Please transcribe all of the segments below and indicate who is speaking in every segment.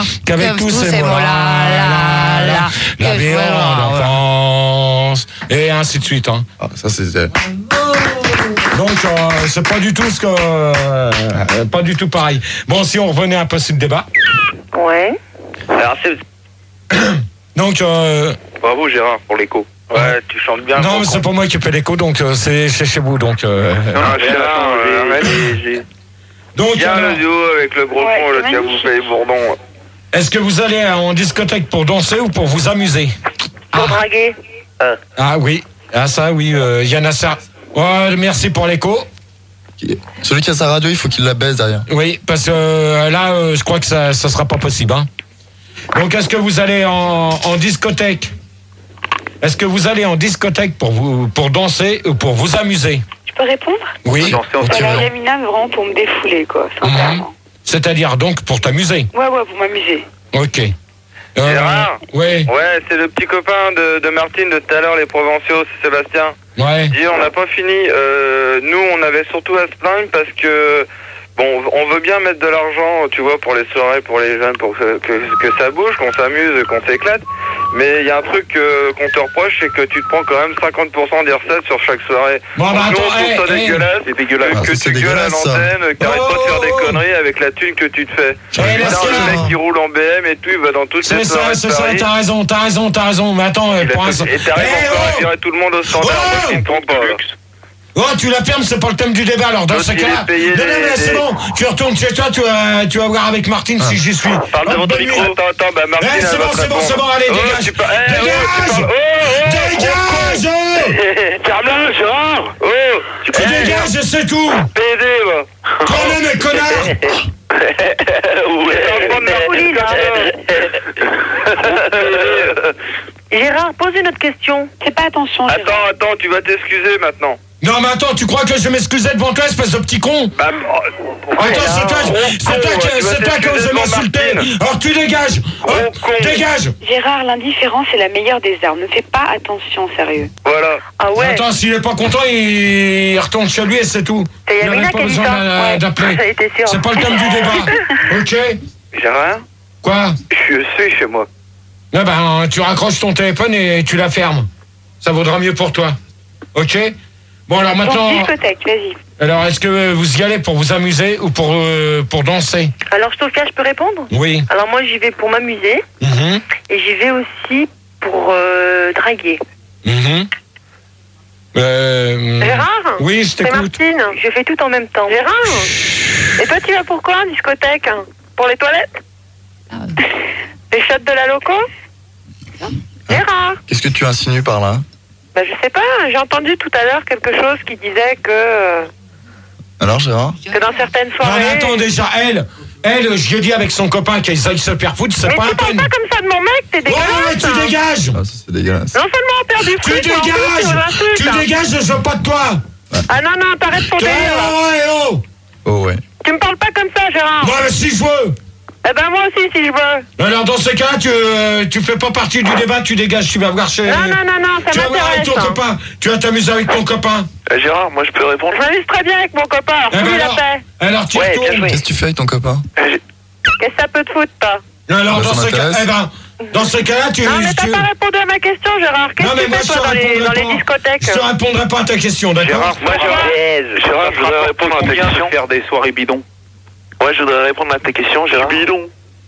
Speaker 1: qu'avec tous ces mots-là, la vie d'enfance, et ainsi de suite. Hein.
Speaker 2: Ah, ça c'est...
Speaker 1: Donc, c'est pas du tout pas du tout pareil. Bon, si on revenait un peu sur le débat.
Speaker 3: Ouais.
Speaker 4: Alors, c'est...
Speaker 1: Donc,
Speaker 4: Bravo Gérard pour l'écho. Ouais, tu chantes bien.
Speaker 1: Non, mais c'est pas moi qui fais l'écho, donc c'est chez vous. Donc,
Speaker 4: Non, Gérard, j'ai...
Speaker 1: donc,
Speaker 4: bien le duo avec le gros fond, le qui a bouffé les bourdons.
Speaker 1: Est-ce que vous allez en discothèque pour danser ou pour vous amuser?
Speaker 3: Pour draguer.
Speaker 1: Ah oui, ça oui, Yann Assar. Ouais, merci pour l'écho.
Speaker 2: Celui qui a sa radio, il faut qu'il la baisse derrière.
Speaker 1: Oui, parce que là, je crois que ça sera pas possible. Hein. Donc, est-ce que vous allez en discothèque? Est-ce que vous allez en discothèque pour danser ou pour vous amuser?
Speaker 3: Tu peux répondre?
Speaker 1: Oui.
Speaker 3: Alors, Yamina, vraiment pour me défouler, quoi, sincèrement.
Speaker 1: C'est-à-dire donc pour t'amuser?
Speaker 3: Ouais, vous m'amusez.
Speaker 1: Ok.
Speaker 4: Gérard?
Speaker 1: Ouais.
Speaker 4: Ouais, c'est le petit copain de Martine de tout à l'heure, les Provinciaux, c'est Sébastien.
Speaker 1: Ouais.
Speaker 4: Dis, on n'a pas fini. Nous, on avait surtout à se plaindre parce que, bon, on veut bien mettre de l'argent, tu vois, pour les soirées, pour les jeunes, pour que ça bouge, qu'on s'amuse, qu'on s'éclate. Mais il y a un truc qu'on te reproche, c'est que tu te prends quand même 50% des recettes sur chaque soirée.
Speaker 1: Bon, bah,
Speaker 4: nous,
Speaker 1: attends,
Speaker 4: on trouve ça dégueulasse. C'est dégueulasse. Que tu gueules à l'antenne, que t'arrêtes pas de faire des conneries avec la thune que tu te fais. Putain, le mec qui roule en BM et tout, il va dans toutes les soirées.
Speaker 1: C'est ça, t'as raison. Mais attends, pour un...
Speaker 4: Et t'arrives encore à virer tout le monde au standard, moi qui ne trompe pas, là.
Speaker 1: Oh, tu la fermes, c'est pas le thème du débat, alors dans ce cas-là. Non, mais c'est bon, tu retournes chez toi, tu vas voir avec Martine si j'y suis.
Speaker 4: Parle devant ton micro. Attends, bah Martine,
Speaker 1: c'est bon, allez, dégage. Dégage.
Speaker 4: Ferme-la, Gérard.
Speaker 1: Tu dégages, c'est tout.
Speaker 4: PD, va.
Speaker 1: Quand même, connard.
Speaker 3: Gérard, pose une autre question. Fais pas attention, Gérard.
Speaker 4: Attends, tu vas t'excuser maintenant.
Speaker 1: Non, mais attends, tu crois que je vais m'excuser devant toi, espèce de petit con? Attends, c'est toi qui oses m'insulter. Alors tu dégages. Dégage.
Speaker 3: Gérard, l'indifférence est la meilleure des armes. Ne fais pas attention, sérieux.
Speaker 4: Voilà.
Speaker 3: Ah ouais.
Speaker 1: Attends, s'il est pas content, il retourne chez lui et c'est tout. Il n'en a pas besoin d'appeler. C'est pas le thème du débat. Ok.
Speaker 4: Gérard?
Speaker 1: Quoi?
Speaker 4: Je suis chez moi.
Speaker 1: Non, ben, tu raccroches ton téléphone et tu la fermes. Ça vaudra mieux pour toi. Ok? Bon, alors maintenant...
Speaker 3: discothèque, vas-y.
Speaker 1: Alors, est-ce que vous y allez pour vous amuser ou pour danser?
Speaker 3: Alors, Sofia, je peux répondre?
Speaker 1: Oui.
Speaker 3: Alors, moi, j'y vais pour m'amuser. Et j'y vais aussi pour draguer. Gérard?
Speaker 1: Oui, je t'écoute.
Speaker 3: C'est Martine. Je fais tout en même temps. Gérard? Et toi, tu vas pour quoi en discothèque? Pour les toilettes? Les shots de la loco? Gérard?
Speaker 2: Qu'est-ce que tu insinues par là?
Speaker 3: Ben, je sais pas, j'ai entendu tout à l'heure quelque chose qui disait que...
Speaker 2: Alors, Gérard?
Speaker 3: Que dans certaines soirées...
Speaker 1: Non, mais attends, déjà, elle, je lui ai dit avec son copain qu'ils aillent se faire foutre, c'est pas la peine.
Speaker 3: Mais tu parles pas comme ça de mon mec, t'es dégueulasse.
Speaker 1: Ouais, tu dégages.
Speaker 2: Ah, ça, c'est dégueulasse.
Speaker 3: Non seulement on perd du fric,
Speaker 1: Tu dégages, je veux pas de toi.
Speaker 3: Ah non, t'arrêtes ton délire.
Speaker 2: Oh, ouais.
Speaker 3: Tu me parles pas comme ça, Gérard.
Speaker 1: Moi, si je veux.
Speaker 3: Eh ben, moi aussi, si je veux.
Speaker 1: Alors, dans ce cas, tu fais pas partie du débat, tu dégages, tu vas voir chez...
Speaker 3: Non, ça
Speaker 1: tu vas voir avec ton copain, tu vas t'amuser avec ton copain.
Speaker 4: Gérard, moi, je peux répondre?
Speaker 3: Je m'amuse très bien avec mon copain, alors fous-lui la paix.
Speaker 1: Alors, tu retournes.
Speaker 2: Qu'est-ce que tu fais avec ton copain?
Speaker 3: Qu'est-ce que ça peut te foutre, toi?
Speaker 1: Alors, dans ce cas-là, tu...
Speaker 3: Non, mais t'as pas répondu à ma question, Gérard. Qu'est-ce que tu fais, toi, dans les discothèques?
Speaker 1: Je te répondrai pas à ta question, d'accord?
Speaker 4: Gérard, je voudrais répondre à ta question. Faire des soirées bidons. Ouais, je voudrais répondre à ta question, Gérard. Bidon.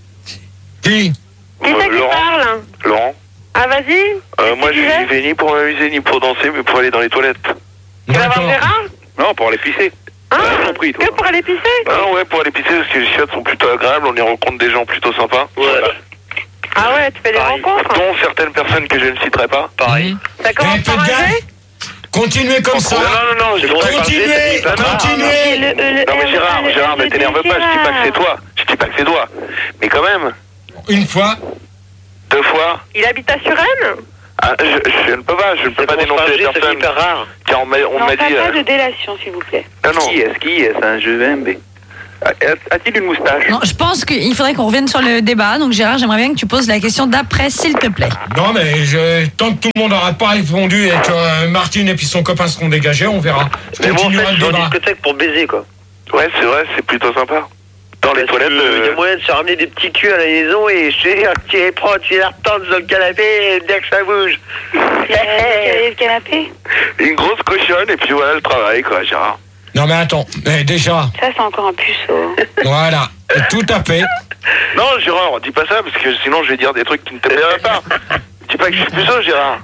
Speaker 1: Qui
Speaker 3: c'est qui parle?
Speaker 4: Laurent.
Speaker 3: Ah, vas-y.
Speaker 4: Moi, je vais ni pour m'amuser, ni pour danser, mais pour aller dans les toilettes.
Speaker 3: Tu vas voir Gérard?
Speaker 4: Non, pour aller pisser. Compris, toi.
Speaker 3: Que pour aller pisser?
Speaker 4: Ouais, pour aller pisser, parce que les chiottes sont plutôt agréables, on y rencontre des gens plutôt sympas. Ouais.
Speaker 3: Ah ouais, tu fais des rencontres?
Speaker 4: Dont certaines personnes que je ne citerai pas. Pareil.
Speaker 3: Ça commence par un G?
Speaker 1: Continuez comme ça.
Speaker 4: Non, je
Speaker 1: continuez.
Speaker 4: Non, mais Gérard, ne t'énerve pas, je dis pas que c'est toi. Mais quand même.
Speaker 1: Une fois.
Speaker 4: 2 fois.
Speaker 3: Il habite à Suresnes?
Speaker 4: Je ne peux pas dénoncer les personnes. C'est rare. Car on m'a dit...
Speaker 3: pas de délation, s'il vous plaît.
Speaker 4: Non. Qui est un jeu MB. A-t-il une moustache?
Speaker 5: Non, je pense qu'il faudrait qu'on revienne sur le débat. Donc Gérard, j'aimerais bien que tu poses la question d'après, s'il te plaît.
Speaker 1: Non, mais tant que tout le monde n'aura pas répondu et que Martine et puis son copain seront dégagés, on verra.
Speaker 4: Mais bon, en fait, je suis en discothèque pour baiser, quoi. Ouais, c'est vrai, c'est plutôt sympa. Dans les toilettes.
Speaker 6: Il y a moyen de se ramener des petits culs à la maison et tu les prends, tu les retentes sur le canapé et dès que ça bouge.
Speaker 3: Le canapé.
Speaker 4: Une grosse cochonne et puis voilà le travail, quoi, Gérard.
Speaker 1: Non mais attends, déjà.
Speaker 3: Ça, c'est encore un puceau.
Speaker 1: Voilà, tout à fait.
Speaker 4: Non, Gérard, dis pas ça parce que sinon je vais dire des trucs qui ne te plairaient pas. Dis pas que je suis puceau, Gérard.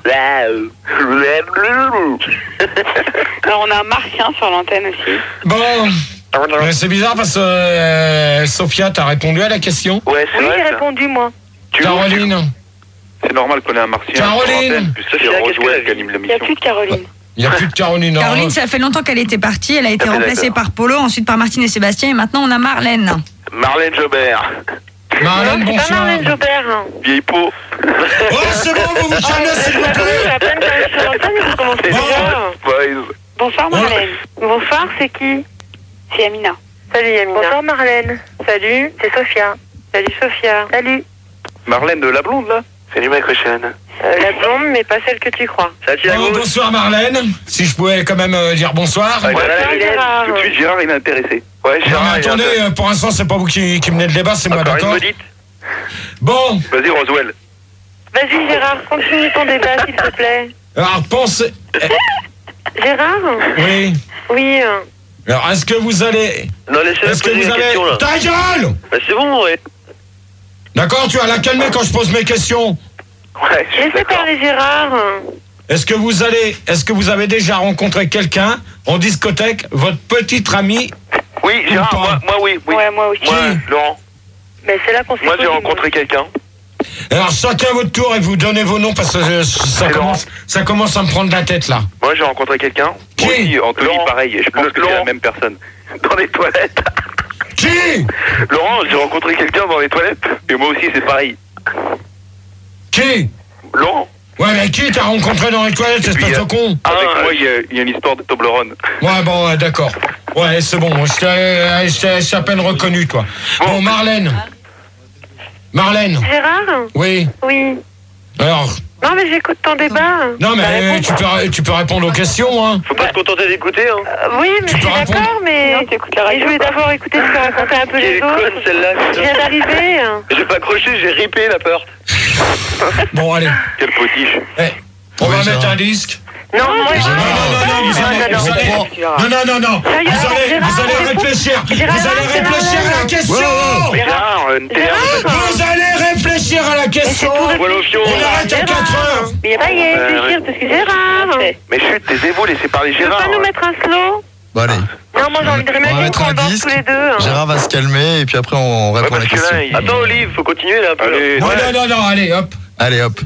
Speaker 3: Alors, on a un martien sur l'antenne aussi.
Speaker 1: Bon, c'est bizarre parce que Sophia, t'as répondu à la question.
Speaker 4: Ouais, c'est
Speaker 3: Oui,
Speaker 4: vrai.
Speaker 3: j'ai
Speaker 4: ça.
Speaker 3: répondu, moi.
Speaker 1: Caroline,
Speaker 4: C'est normal qu'on ait un martien.
Speaker 1: Caroline.
Speaker 4: Puisque c'est Roswell qui anime
Speaker 3: Il n'y a
Speaker 4: l'émission.
Speaker 3: plus de Caroline.
Speaker 1: il n'y a plus de Caroline. Non.
Speaker 5: Caroline, ça fait longtemps qu'elle était partie. Elle a été
Speaker 4: Ah,
Speaker 5: remplacée
Speaker 4: d'accord.
Speaker 5: par Polo, ensuite par Martine et Sébastien. Et maintenant, on a Marlène.
Speaker 4: Marlène Jobert.
Speaker 1: Marlène,
Speaker 3: Non, c'est pas
Speaker 1: bonsoir.
Speaker 3: Marlène Jobert.
Speaker 4: Vieille peau.
Speaker 1: Oh, c'est bon, vous vous calmez, s'il vous plaît.
Speaker 3: À peine qu'elle est sur l'antenne, il faut commencer déjà.
Speaker 4: Boys.
Speaker 3: Bonsoir, Marlène. Bonsoir, c'est qui? C'est Amina. Salut, Amina. Bonsoir, Marlène. Salut, c'est Sophia. Salut, Sophia. Salut.
Speaker 4: Marlène de la blonde, là. Salut, ma cochonne.
Speaker 3: La blonde, mais pas celle que tu crois.
Speaker 6: Salut à
Speaker 1: Oh,
Speaker 6: gauche.
Speaker 1: bonsoir Marlène, si je pouvais quand même dire bonsoir.
Speaker 6: Ouais,
Speaker 3: Bonsoir, Gérard.
Speaker 4: Tout de suite, Gérard, il est intéressé. Ouais,
Speaker 1: Non
Speaker 4: Gérard,
Speaker 1: mais
Speaker 4: il est
Speaker 1: attendez,
Speaker 4: intéressé.
Speaker 1: pour l'instant c'est pas vous qui menez le débat, c'est moi,
Speaker 6: Encore une
Speaker 1: d'accord?
Speaker 6: maudite.
Speaker 1: Bon,
Speaker 4: Vas-y, Roswell.
Speaker 3: Vas-y, Gérard, continue ton débat, s'il te plaît.
Speaker 1: alors pensez...
Speaker 3: Gérard?
Speaker 1: Oui,
Speaker 3: Oui.
Speaker 1: alors est-ce que vous allez...
Speaker 6: Non, laissez-le
Speaker 1: Est-ce que
Speaker 6: poser
Speaker 1: vous
Speaker 6: la
Speaker 1: avez...
Speaker 6: question là.
Speaker 1: Ta gueule!
Speaker 6: Bah, c'est bon, ouais.
Speaker 1: D'accord, tu vas la calmer quand je pose mes questions.
Speaker 4: Ouais, je suis
Speaker 3: Laissez
Speaker 4: d'accord.
Speaker 3: parler Gérard.
Speaker 1: Est-ce que vous avez déjà rencontré quelqu'un en discothèque, votre petite amie?
Speaker 4: Oui, Gérard, moi, oui.
Speaker 3: Ouais, moi aussi.
Speaker 4: Moi, Laurent.
Speaker 3: Mais c'est là qu'on s'est
Speaker 4: Moi, j'ai
Speaker 3: connus,
Speaker 4: rencontré quelqu'un.
Speaker 1: Alors chacun votre tour et vous donnez vos noms parce que ça commence à me prendre la tête là.
Speaker 4: Moi, j'ai rencontré quelqu'un.
Speaker 1: Qui?
Speaker 4: Moi aussi, Anthony,
Speaker 6: Laurent.
Speaker 4: pareil. Je pense que c'est
Speaker 6: Laurent.
Speaker 4: la même personne. Dans les toilettes.
Speaker 1: Qui?
Speaker 4: Laurent, j'ai rencontré quelqu'un dans les toilettes. Et moi aussi, c'est pareil.
Speaker 1: Qui?
Speaker 4: Laurent.
Speaker 1: Ouais mais qui t'as rencontré dans les toilettes, espèce de con?
Speaker 4: Avec moi, il y a une histoire de Toblerone.
Speaker 1: Ouais bon d'accord. Ouais c'est bon, je t'ai à peine reconnu toi. Bon Marlène. Marlène.
Speaker 3: Gérard?
Speaker 1: Oui.
Speaker 3: Oui.
Speaker 1: Alors.
Speaker 3: Non, mais j'écoute ton débat.
Speaker 1: Non
Speaker 3: Bah,
Speaker 1: mais
Speaker 3: réponds.
Speaker 1: tu peux répondre aux questions hein.
Speaker 6: Faut pas se contenter d'écouter, hein.
Speaker 3: Oui, mais je
Speaker 1: peux
Speaker 3: suis
Speaker 1: répondre.
Speaker 3: d'accord, mais...
Speaker 5: Non, t'écoutes la radio,
Speaker 3: je voulais
Speaker 5: quoi.
Speaker 3: d'abord écouter ce que racontaient un peu
Speaker 6: Quelle
Speaker 3: les
Speaker 6: conne
Speaker 3: autres.
Speaker 6: celle-là,
Speaker 3: Je viens d'arriver.
Speaker 6: J'ai pas accroché, j'ai ripé la porte.
Speaker 1: Bon allez.
Speaker 4: Quel potiche.
Speaker 1: Eh, on
Speaker 2: Oui,
Speaker 1: va
Speaker 2: ça
Speaker 1: mettre
Speaker 2: va.
Speaker 1: un disque.
Speaker 3: Non, moi,
Speaker 1: Non, vous allez réfléchir. Vous allez réfléchir à la question.
Speaker 4: Gérard, une télé.
Speaker 1: Vous allez réfléchir à la question.
Speaker 6: Voilà au fion.
Speaker 1: On arrête à 4 heures.
Speaker 3: Mais ça y est, réfléchir, parce que Gérard...
Speaker 4: Mais chut, taisez-vous, laissez parler
Speaker 3: Tu veux
Speaker 4: Gérard.
Speaker 3: pas nous mettre un slow?
Speaker 2: Bon, allez.
Speaker 3: Non, moi j'ai envie de
Speaker 2: On va
Speaker 3: imaginer
Speaker 2: mettre
Speaker 3: qu'on
Speaker 2: un
Speaker 3: danse
Speaker 2: disque.
Speaker 3: tous les deux.
Speaker 2: Gérard va se calmer et puis après on
Speaker 4: Ouais,
Speaker 2: répond à la
Speaker 4: parce que
Speaker 2: question.
Speaker 4: là, il...
Speaker 6: Attends, Olive, faut continuer là un peu.
Speaker 4: Allez,
Speaker 1: Non, allez, hop.
Speaker 2: Allez hop.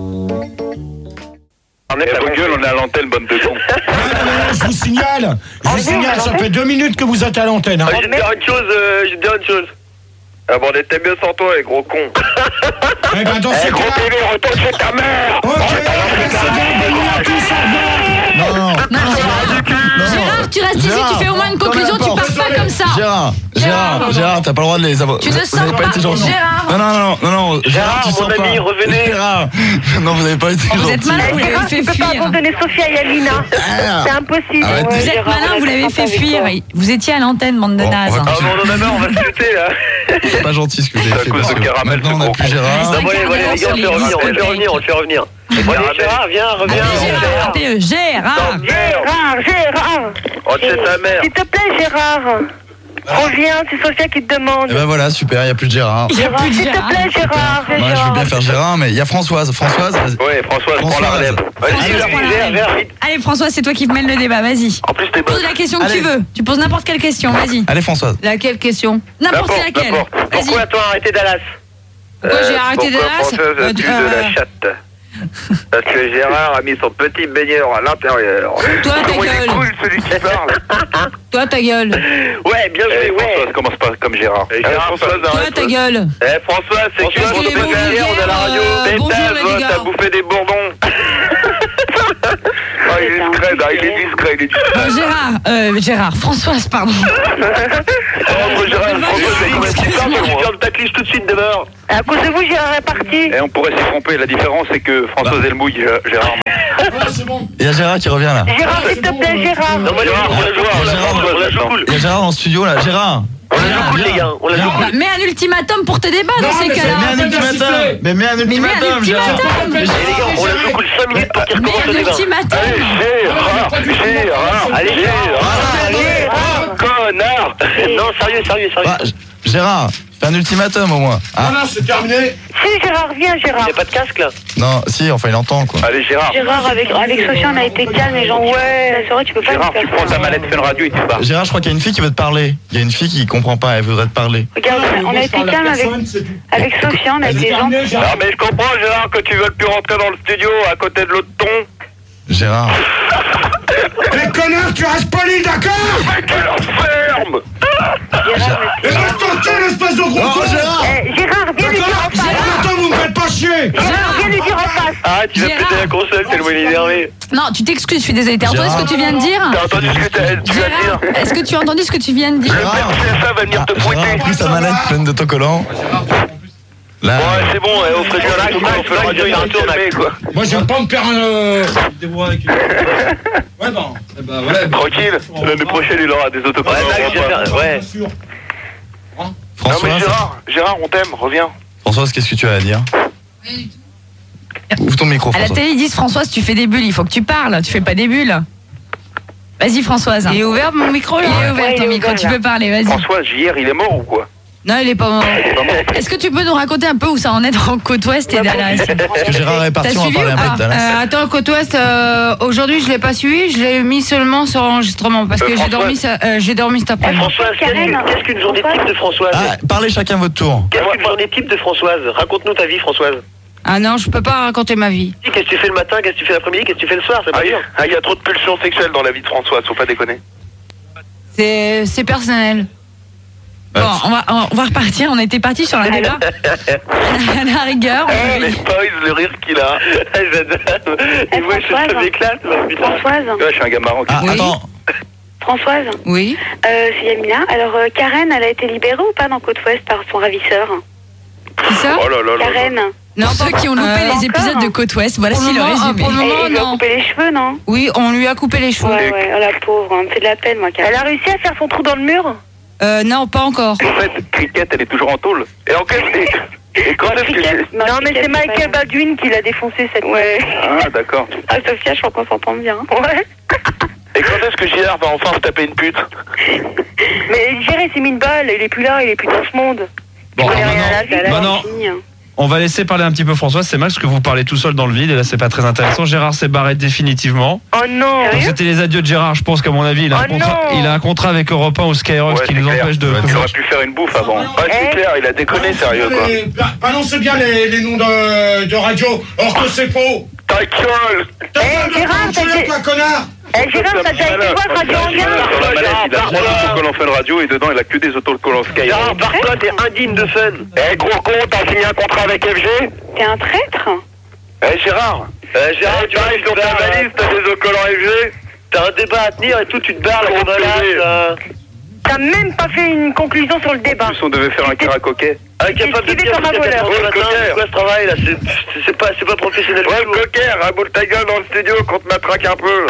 Speaker 4: vos gueules, on est à l'antenne, bande de cons.
Speaker 1: Non, je vous signale. Ça fait 2 minutes que vous êtes à l'antenne. Hein.
Speaker 6: Je vais te dire une chose,
Speaker 4: Ah bon, on était mieux sans toi, les gros cons.
Speaker 1: Eh ben, dans ce
Speaker 4: Gros
Speaker 1: cas...
Speaker 4: bébé, retourne chez ta mère.
Speaker 1: Ok, c'est bon, bonne nuit à tous, au revoir.
Speaker 2: Non,
Speaker 5: Non, Gérard, tu restes ici,
Speaker 2: Gérard,
Speaker 5: tu fais au moins une
Speaker 2: ferme
Speaker 5: conclusion,
Speaker 2: la
Speaker 5: tu
Speaker 2: porte.
Speaker 5: pars pas comme ça.
Speaker 2: Gérard, t'as pas le droit de les avoir.
Speaker 5: Tu ne
Speaker 2: vous
Speaker 5: sors
Speaker 2: avez
Speaker 5: pas,
Speaker 2: été gentil.
Speaker 5: Gérard.
Speaker 2: Non,
Speaker 6: Gérard,
Speaker 2: tu
Speaker 6: mon
Speaker 2: sors
Speaker 6: ami,
Speaker 2: pas.
Speaker 6: revenez.
Speaker 2: Gérard, non, vous avez pas été
Speaker 5: Vous
Speaker 2: gentil.
Speaker 5: êtes malin, vous l'avez
Speaker 3: Gérard,
Speaker 5: fait
Speaker 3: tu peux pas
Speaker 5: fuir.
Speaker 3: abandonner Sophia et Alina. C'est impossible.
Speaker 2: Arrête.
Speaker 5: Vous êtes malin, vous l'avez fait fuir. Vous étiez à l'antenne, bande de
Speaker 2: Bon,
Speaker 5: nazes.
Speaker 2: on va
Speaker 6: Ah bon, on en a marre, on va se lutter là.
Speaker 2: C'est pas gentil ce que vous
Speaker 4: C'est à
Speaker 2: avez fait.
Speaker 4: cause
Speaker 2: parce
Speaker 4: de
Speaker 2: que
Speaker 4: caramel,
Speaker 2: Maintenant, on
Speaker 4: ce
Speaker 2: n'a
Speaker 4: gros
Speaker 2: plus
Speaker 4: con.
Speaker 2: Gérard.
Speaker 6: Non, bon, allez, les gars, on le fait revenir, on le fait revenir. Allez, Gérard, viens, reviens.
Speaker 5: Gérard, appelez-le, Gérard.
Speaker 3: Gérard.
Speaker 4: Oh, c'est ta mère.
Speaker 3: S'il te plaît, Gérard. Reviens, c'est Sophia qui te demande.
Speaker 2: Et ben voilà, super, il n'y a plus de Gérard.
Speaker 5: Il n'y a plus de
Speaker 3: S'il te
Speaker 5: Gérard.
Speaker 3: plaît, Gérard.
Speaker 2: Moi, je veux bien faire Gérard, mais il y a Françoise. Françoise, vas-y.
Speaker 4: Ouais, Françoise, prends la relève.
Speaker 6: Vas-y, Gérard, vite.
Speaker 5: Allez, François, c'est toi qui mène le débat, vas-y.
Speaker 4: En plus, t'es bonne.
Speaker 5: Pose la question que
Speaker 2: Allez.
Speaker 5: tu veux. Tu poses n'importe quelle question, vas-y.
Speaker 2: Allez, Françoise.
Speaker 5: Laquelle question? N'importe laquelle. Vas-y.
Speaker 6: Pourquoi toi arrêté Dallas?
Speaker 5: Pourquoi j'ai arrêté de
Speaker 4: Pourquoi Françoise a bu de la chatte? Parce que Gérard a mis son petit baigneur à l'intérieur.
Speaker 5: Toi, ta
Speaker 4: Comment il est
Speaker 5: gueule.
Speaker 4: cool, celui qui parle.
Speaker 5: Toi, ta gueule.
Speaker 6: Ouais, bien joué, ouais.
Speaker 4: Françoise commence pas comme Gérard. Françoise,
Speaker 5: Toi,
Speaker 4: arrête.
Speaker 5: ta gueule.
Speaker 4: François, c'est qui
Speaker 5: François,
Speaker 4: pour
Speaker 5: les
Speaker 4: te
Speaker 5: mots
Speaker 4: faire
Speaker 5: vulgaires,
Speaker 4: on est à la radio.
Speaker 5: bonjour, les gars.
Speaker 4: T'as bouffé des bourdons. Ah, il est discret, là, il est discret.
Speaker 5: Gérard, Françoise, pardon.
Speaker 4: Entre Gérard et Françoise, c'est quand même qui parle,
Speaker 6: Tu
Speaker 4: moi.
Speaker 6: viens de ta cliche tout de suite demain.
Speaker 3: À cause de vous, Gérard est parti.
Speaker 4: Et on pourrait s'y tromper, la différence c'est que Françoise elle mouille, Gérard.
Speaker 1: C'est bon.
Speaker 2: Il y a Gérard qui revient là.
Speaker 3: Gérard, s'il te plaît, Gérard.
Speaker 6: Non, mais Gérard, on la joue, on la joue cool.
Speaker 2: Il y a Gérard dans le studio là. Gérard,
Speaker 6: On a le coup, les gars. On a le coup.
Speaker 5: Bah, mets un ultimatum pour tes débats dans ces cas-là.
Speaker 2: Mets un ultimatum. Mais mets un ultimatum, Gérard.
Speaker 6: Les gars, on a le coup de 5 minutes pour qu'il
Speaker 5: Mets
Speaker 6: recommence
Speaker 5: un
Speaker 6: le débat.
Speaker 5: ultimatum.
Speaker 6: Allez, Gérard. Connard. Non, sérieux.
Speaker 2: Ah, Gérard, fais un ultimatum au moins. Ah.
Speaker 1: Voilà, c'est terminé.
Speaker 3: Si, Gérard, viens, Gérard.
Speaker 6: Il n'y a pas de casque là.
Speaker 2: Non, si, enfin il entend quoi.
Speaker 4: Allez, Gérard.
Speaker 3: Gérard, avec Sophia, on a été calme et gentil. Ouais, c'est vrai, tu peux pas
Speaker 4: Gérard,
Speaker 3: nous
Speaker 4: tu
Speaker 3: faire
Speaker 4: prends
Speaker 3: ça.
Speaker 4: ta mallette Fun Radio et tu pars.
Speaker 2: Gérard, je crois qu'il y a une fille qui veut te parler. Il y a une fille qui comprend pas, elle voudrait te parler.
Speaker 3: Regarde, on a été calme avec Sophia, on a été gentil.
Speaker 4: Non, mais je comprends, Gérard, que tu veux plus rentrer dans le studio à côté de l'autre ton.
Speaker 2: Gérard.
Speaker 1: Les connards, tu restes poli, d'accord?
Speaker 4: Mais tu l'enfermes.
Speaker 1: Et reste tranquille, espèce de gros con!
Speaker 2: Gérard.
Speaker 3: Gérard, viens lui dire en face.
Speaker 1: Attends, vous me faites pas chier!
Speaker 3: Gérard, viens lui dire en face.
Speaker 6: Ah, tu vas
Speaker 5: Gérard.
Speaker 6: péter la console tellement il est énervé.
Speaker 5: Non, tu t'excuses, je suis désolée. T'as entendu ce que tu viens de dire?
Speaker 4: T'as entendu ce que tu viens de dire?
Speaker 5: Gérard, est-ce que tu as entendu ce que tu viens de dire?
Speaker 2: Gérard.
Speaker 4: Ça va venir te
Speaker 2: Gérard a
Speaker 4: fouetter.
Speaker 2: pris sa mallette pleine d'autocollants. Là.
Speaker 4: Ouais, c'est bon, on ferait bien là, on fait la radio, il retourne, quoi.
Speaker 1: Moi, j'aime pas me faire un.
Speaker 2: Ouais, bon. Bah, ouais.
Speaker 4: Tranquille, l'année prochaine, il aura des autocollants.
Speaker 6: Ouais.
Speaker 4: Non, mais
Speaker 2: Françoise,
Speaker 4: Gérard, on t'aime, reviens.
Speaker 2: Françoise, qu'est-ce que tu as à dire? Ouvre ton micro,
Speaker 5: À la
Speaker 2: Françoise.
Speaker 5: télé, ils disent Françoise, tu fais des bulles, il faut que tu parles, tu fais pas des bulles. Vas-y, Françoise.
Speaker 7: Il est ouvert mon micro là?
Speaker 5: Il est ouvert ton micro, tu peux parler, vas-y.
Speaker 4: François, JR, il est mort ou quoi?
Speaker 7: Non, il est pas mort.
Speaker 5: Est-ce que tu peux nous raconter un peu où ça en est dans Côte Ouest et Dallas?
Speaker 2: Parce que Gérard est parti,
Speaker 5: T'as
Speaker 2: on va
Speaker 5: suivi
Speaker 2: parler
Speaker 5: ou
Speaker 2: un peu
Speaker 5: pas
Speaker 2: de Dallas.
Speaker 7: Attends, Côte Ouest, aujourd'hui je l'ai pas suivi, je l'ai mis seulement sur enregistrement parce que j'ai dormi cet après-midi.
Speaker 6: Françoise, qu'est-ce qu'une journée type de Françoise?
Speaker 2: Ah, parlez chacun votre tour.
Speaker 6: Qu'est-ce qu'une journée type de Françoise? Raconte-nous ta vie, Françoise.
Speaker 7: Ah non, je peux pas raconter ma vie.
Speaker 6: Qu'est-ce que tu fais le matin, qu'est-ce que tu fais l'après-midi, qu'est-ce que tu fais le soir? C'est pas dur.
Speaker 4: Ah, il y a trop de pulsions sexuelles dans la vie de Françoise, faut pas déconner.
Speaker 7: C'est personnel.
Speaker 5: Bon, on va repartir, on était parti sur un débat. À la rigueur.
Speaker 4: Les boys, le rire qu'il a.
Speaker 6: J'adore. Et moi, je m'éclate.
Speaker 3: Françoise,
Speaker 4: Ouais, je suis un gars marrant.
Speaker 2: Ah,
Speaker 7: Oui.
Speaker 2: attends.
Speaker 3: Françoise,
Speaker 7: Oui.
Speaker 3: c'est Yamina. Alors, Karen, elle a été libérée ou pas dans Côte-Ouest par son ravisseur?
Speaker 7: Qui ça?
Speaker 4: Oh là là là là.
Speaker 3: Karen.
Speaker 7: Non,
Speaker 5: Pour ceux qui ont loupé les
Speaker 3: encore.
Speaker 5: épisodes de Côte Ouest, voilà
Speaker 7: Pour
Speaker 5: si
Speaker 7: le
Speaker 5: le
Speaker 7: moment,
Speaker 5: résumé.
Speaker 7: pour le moment,
Speaker 3: Et il lui a
Speaker 7: non.
Speaker 3: coupé les cheveux, non?
Speaker 7: Oui, on lui a coupé les cheveux.
Speaker 3: Ouais, oh la pauvre, elle me fait de la peine, moi, Karen. Elle a réussi à faire son trou dans le mur?
Speaker 7: Non, pas encore.
Speaker 4: En fait, Cricket, elle est toujours en tôle. Et en fait, et quand est-ce que j'ai...
Speaker 3: Non, mais c'est Michael Baldwin qui l'a défoncé cette nuit. Ouais.
Speaker 4: Ah, d'accord.
Speaker 3: Ah, Sophia, je crois qu'on s'entend bien. Ouais.
Speaker 4: Et quand est-ce que JR va enfin se taper une pute?
Speaker 3: Mais Géré s'est mis une balle, il est plus là, il est plus dans ce monde.
Speaker 8: Bon,
Speaker 3: Il connaît
Speaker 8: alors
Speaker 3: rien à la vie,
Speaker 8: maintenant,
Speaker 3: c'est fini, hein.
Speaker 8: on va laisser parler un petit peu Françoise. C'est Max que vous parlez tout seul dans le vide et là c'est pas très intéressant. Gérard s'est barré définitivement.
Speaker 3: Oh non.
Speaker 8: Donc c'était les adieux de Gérard. Je pense qu'à mon avis il a,
Speaker 3: Oh non.
Speaker 8: un contrat avec Europe 1 ou Skyrock
Speaker 4: Ouais,
Speaker 8: qui
Speaker 4: c'est
Speaker 8: nous
Speaker 4: clair.
Speaker 8: empêche de.
Speaker 4: Il aurait pu faire une bouffe avant. Ouais, c'est clair, il a déconné, sérieux, quoi.
Speaker 1: Balancez bien les noms de radio, or que c'est faux!
Speaker 4: Ta gueule!
Speaker 3: Gérard, t'as
Speaker 1: toi, connard!
Speaker 3: Gérard, t'as déjà été voir Radio Anguin?
Speaker 4: Il a 3 autocollants Fun Radio et dedans il a que des autocollants Skyrock.
Speaker 6: Gérard, barre-toi, t'es indigne de fun.
Speaker 4: Eh, gros con, t'as signé un contrat avec FG?
Speaker 3: T'es un traître?
Speaker 4: Eh, Gérard!
Speaker 6: Gérard, tu
Speaker 4: arrives dans ta valise, t'as des autocollants FG?
Speaker 6: T'as un débat à tenir et tout, tu te barres la camarade.
Speaker 3: T'as même pas fait une conclusion sur le débat.
Speaker 4: En plus, on devait faire un coquet.
Speaker 6: Incapable de
Speaker 3: Esquivé
Speaker 6: dire
Speaker 3: comme un
Speaker 6: jusqu'à
Speaker 3: voleur.
Speaker 6: 4 heures du matin,
Speaker 4: Ouais,
Speaker 6: c'est quoi ce travail là? C'est pas professionnel
Speaker 4: Ouais,
Speaker 6: du tout.
Speaker 4: coquet, raboule ta gueule dans le studio qu'on te matraque un peu.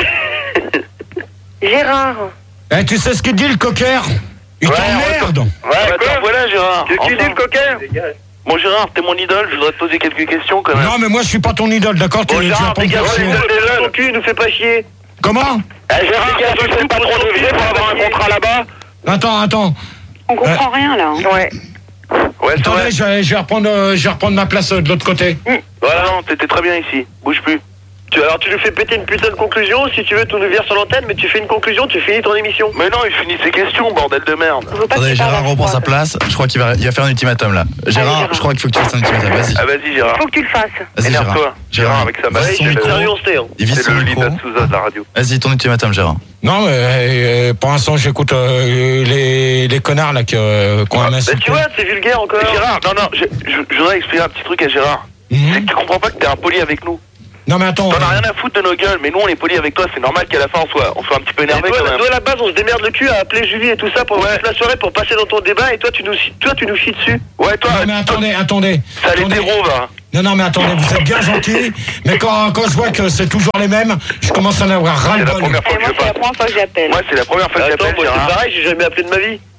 Speaker 3: Gérard.
Speaker 1: Eh, tu sais ce qu'il dit, le coquère? Il
Speaker 4: Ouais,
Speaker 1: t'emmerde!
Speaker 4: Ouais, quoi?
Speaker 6: Voilà Gérard.
Speaker 4: Qu'est-ce qu'il dit, le coquet?
Speaker 6: Bon Gérard, t'es mon idole, je voudrais te poser quelques questions quand même.
Speaker 1: Non, mais moi, je suis pas ton idole, d'accord?
Speaker 6: Bon
Speaker 1: Tu vas
Speaker 6: Gérard,
Speaker 1: pas me
Speaker 6: dégage,
Speaker 1: faire chier.
Speaker 6: ton cul, nous fais pas chier.
Speaker 1: Comment?
Speaker 4: Eh, Gérard, tu fais pas trop de pour avoir un contrat là-bas?
Speaker 1: Attends.
Speaker 3: On comprend rien là. Hein. Ouais.
Speaker 4: Ouais, c'est vrai.
Speaker 1: Attendez, je vais reprendre ma place de l'autre côté.
Speaker 6: Voilà, non, t'étais très bien ici, bouge plus. Alors tu nous fais péter une putain de conclusion, si tu veux tu nous vires sur l'antenne, mais tu fais une conclusion, tu finis ton émission.
Speaker 4: Mais non, il finit ses questions, bordel de merde.
Speaker 3: On veut pas
Speaker 2: Attendez,
Speaker 3: que tu parles
Speaker 2: Gérard
Speaker 3: à
Speaker 2: reprend
Speaker 3: froid.
Speaker 2: sa place. Je crois qu'il va faire un ultimatum là. Gérard,
Speaker 3: Gérard.
Speaker 2: je crois qu'il faut que tu fasses un ultimatum. Vas-y.
Speaker 4: Ah, vas-y, Gérard.
Speaker 3: Faut que tu le fasses.
Speaker 2: Vas-y, Gérard.
Speaker 4: Énerve-toi. Gérard, avec sa
Speaker 2: vise
Speaker 4: balle,
Speaker 2: son
Speaker 4: il
Speaker 2: micro.
Speaker 6: Sérieux, on se tait, hein.
Speaker 2: Il vise
Speaker 4: C'est
Speaker 2: son
Speaker 4: le
Speaker 2: micro.
Speaker 4: leader Souza de la radio.
Speaker 2: Vas-y, ton ultimatum, Gérard.
Speaker 1: Non, mais pour l'instant, j'écoute les connards là qui ont
Speaker 6: Bah
Speaker 1: insulté.
Speaker 6: tu vois, c'est vulgaire encore.
Speaker 4: Gérard, non, je voudrais expliquer un petit truc à Gérard. C'est que tu comprends pas que t'es impoli avec nous.
Speaker 1: Non, mais attends.
Speaker 4: T'en as rien à foutre de nos gueules, mais nous on est poli avec toi, c'est normal qu'à la fin on soit un petit peu
Speaker 6: Et
Speaker 4: énervé quand même.
Speaker 6: toi, à la base, on se démerde le cul à appeler Julie et tout ça pour toute la soirée pour passer dans ton débat et toi, tu nous chies dessus.
Speaker 4: Ouais, toi,
Speaker 1: Non, mais attendez.
Speaker 4: ça l'hétéro, va.
Speaker 1: Non, mais attendez, vous êtes bien gentils, mais quand je vois que c'est toujours les mêmes, je commence à en avoir
Speaker 4: C'est la
Speaker 1: ras-le-bol.
Speaker 4: première fois
Speaker 3: Et
Speaker 4: que
Speaker 3: moi,
Speaker 4: je
Speaker 3: c'est la
Speaker 4: passe.
Speaker 3: première fois que j'appelle.
Speaker 4: Moi, c'est la première fois que
Speaker 6: Attends,
Speaker 4: j'appelle
Speaker 6: moi c'est
Speaker 4: Gérard.
Speaker 6: pareil, j'ai jamais appelé de ma vie.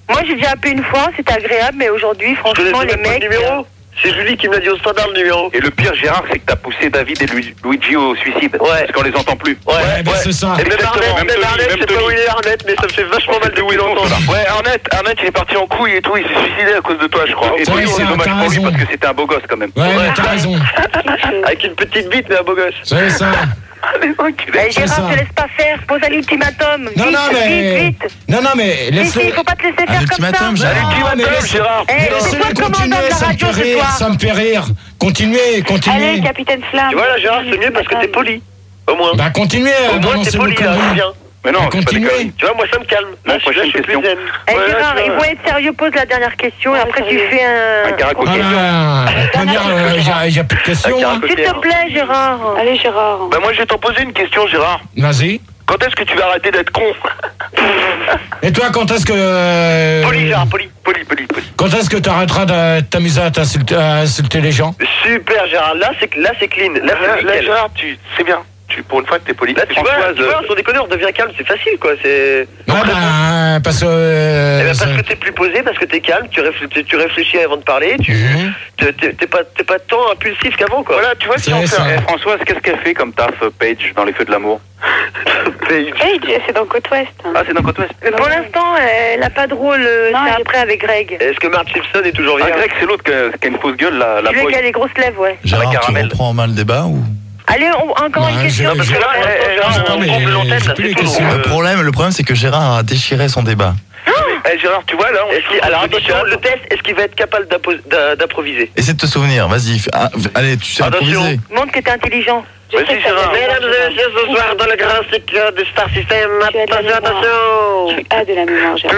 Speaker 3: Moi, j'ai déjà appelé une fois, c'était agréable, mais aujourd'hui, franchement, les mecs.
Speaker 6: C'est Julie qui me l'a dit au standard le numéro.
Speaker 4: Et le pire, Gérard, c'est que t'as poussé David et Luigi au suicide.
Speaker 6: Ouais.
Speaker 4: Parce qu'on les entend plus.
Speaker 1: Ouais, c'est ça.
Speaker 6: Et même Arnett,
Speaker 4: Même
Speaker 6: je sais pas où il est Arnett, mais ça me fait vachement mal de où il entend là.
Speaker 4: Ouais, Arnett, il est parti en couille et tout, il s'est suicidé à cause de toi, je crois. Et
Speaker 1: Ouais,
Speaker 4: toi, c'est
Speaker 1: t'as
Speaker 4: dommage pour lui
Speaker 1: raison.
Speaker 4: parce que c'était un beau gosse quand même.
Speaker 1: Ouais, mais t'as raison.
Speaker 6: Avec une petite bite, mais un beau gosse.
Speaker 1: C'est ça.
Speaker 3: Gérard, te laisse pas faire, pose un ultimatum.
Speaker 1: Non,
Speaker 3: Vite,
Speaker 1: non, mais.
Speaker 3: vite.
Speaker 1: Non, mais
Speaker 3: Vite,
Speaker 1: laisse-le.
Speaker 3: il faut pas te laisser
Speaker 2: Un
Speaker 3: faire comme
Speaker 2: ultimatum,
Speaker 3: ça.
Speaker 2: Gérard.
Speaker 1: Non, mais
Speaker 6: Gérard.
Speaker 3: Eh, c'est toi
Speaker 1: laissez-le
Speaker 3: le commandant
Speaker 1: continuer,
Speaker 3: de la
Speaker 1: ça me
Speaker 3: radio
Speaker 1: fait
Speaker 3: ce
Speaker 1: rire,
Speaker 3: soir.
Speaker 1: ça me fait rire. Continuez.
Speaker 3: Allez, capitaine Flamme.
Speaker 6: Tu vois là, Gérard, c'est mieux parce que t'es poli. Au moins.
Speaker 1: Bah, continuez,
Speaker 6: Au moins, t'es
Speaker 1: balancez vos
Speaker 6: poli là, c'est
Speaker 1: conneries.
Speaker 6: bien.
Speaker 4: Mais non, c'est pas des
Speaker 1: Continuez.
Speaker 4: conneries.
Speaker 6: Tu vois, moi ça me calme. Là,
Speaker 4: Bon, prochaine
Speaker 6: je suis plus
Speaker 4: question.
Speaker 6: zen.
Speaker 3: Eh,
Speaker 6: Ouais,
Speaker 3: Gérard,
Speaker 6: tu vois.
Speaker 3: ils vont être sérieux, pose la dernière question et après tu fais
Speaker 4: Un
Speaker 3: un.
Speaker 4: caracoquet.
Speaker 1: Voilà. Il n'y a plus de questions.
Speaker 6: Un
Speaker 1: hein.
Speaker 3: S'il te plaît, Gérard. Allez, Gérard.
Speaker 6: Bah, moi, je vais t'en poser une question, Gérard.
Speaker 1: Vas-y.
Speaker 6: Quand est-ce que tu vas arrêter d'être con?
Speaker 1: Et toi, quand est-ce que.
Speaker 6: Poli, Gérard, poli.
Speaker 1: Quand est-ce que tu arrêteras de t'amuser à insulter les gens?
Speaker 6: Super, Gérard. Là, c'est clean. Là, c'est nickel.
Speaker 4: Gérard, c'est bien. Pour une fois que t'es poli.
Speaker 6: Là, tu vois, sans déconner, on devient calme, c'est facile, quoi. C'est.
Speaker 1: Ouais, bah, parce que.
Speaker 6: Eh ben, parce que t'es plus posé, parce que t'es calme, tu réfléchis avant de parler, t'es pas tant impulsif qu'avant, quoi.
Speaker 4: Voilà, tu vois, si
Speaker 1: C'est
Speaker 4: on fait.
Speaker 1: ça.
Speaker 4: Françoise, qu'est-ce qu'elle fait comme taf, Paige, dans Les Feux de l'amour?
Speaker 3: Hey, c'est dans Côte Ouest.
Speaker 4: Ah, c'est dans Côte Ouest.
Speaker 3: Mais pour l'instant, elle a pas de rôle. C'est après avec Greg.
Speaker 6: Est-ce que Marge Simpson est toujours
Speaker 4: Ah,
Speaker 6: vierge?
Speaker 4: Greg, c'est l'autre qui a une fausse gueule, la
Speaker 3: Celui
Speaker 4: boy.
Speaker 3: qui a les grosses lèvres, ouais.
Speaker 2: Gérard, tu
Speaker 4: caramel.
Speaker 2: reprends en main le débat ou...
Speaker 3: Allez, encore une
Speaker 1: Ouais,
Speaker 3: question.
Speaker 1: j'ai-
Speaker 3: parce que
Speaker 1: j'ai-
Speaker 3: là,
Speaker 6: Gérard,
Speaker 1: Non,
Speaker 6: on
Speaker 1: mais
Speaker 6: coupe l'antenne,
Speaker 1: j'ai
Speaker 6: là,
Speaker 1: plus
Speaker 6: c'est
Speaker 1: les
Speaker 6: tout.
Speaker 1: questions.
Speaker 2: Le problème, c'est que Gérard a déchiré son débat.
Speaker 4: Gérard, tu vois, là,
Speaker 6: Alors attention, le test, est-ce qu'il va être capable d'improviser?
Speaker 2: Essaie de te souvenir, vas-y. Allez, tu sais
Speaker 6: Attention.
Speaker 2: improviser.
Speaker 3: Montre que t'es intelligent.
Speaker 6: Vas-y, Gérard. Mesdames et messieurs, ce soir, dans le grand cycle de Star System, attention.
Speaker 3: Tu as de la mémoire, Gérard.